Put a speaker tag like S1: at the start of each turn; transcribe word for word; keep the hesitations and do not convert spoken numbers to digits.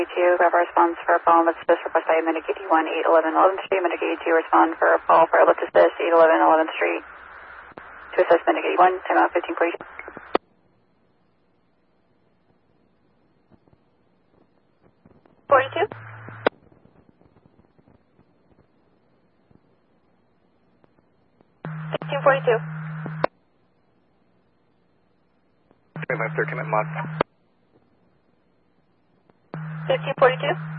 S1: two, grab a response for a call and let's assist request by Medic eighty-one, eight eleven eleventh Street. Medic eighty-two, respond for a call for a lift assist, eight eleven eleventh Street. To assist Medic eighty-one, time out fifteen forty. forty-two. fifteen forty-two.
S2: Left there, commit mod.
S1: fifteen forty-two.